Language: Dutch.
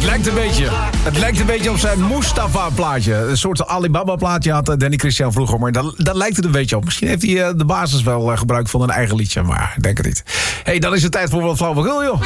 Het lijkt een beetje op zijn Mustafa-plaatje. Een soort Alibaba-plaatje had Danny Christian vroeger. Maar dat lijkt het een beetje op. Misschien heeft hij de basis wel gebruikt van een eigen liedje. Maar ik denk het niet. Dan is het tijd voor wat flauwekul, joh.